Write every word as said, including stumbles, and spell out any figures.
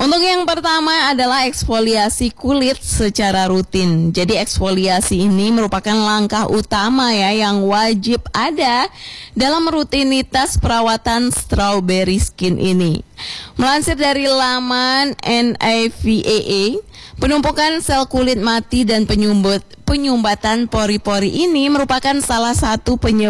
Untuk yang pertama adalah eksfoliasi kulit secara rutin. Jadi eksfoliasi ini merupakan langkah utama ya yang wajib ada dalam rutinitas perawatan strawberry skin ini. Melansir dari laman N A V A A, penumpukan sel kulit mati dan penyumbat, penyumbatan pori-pori ini merupakan salah satu penyebab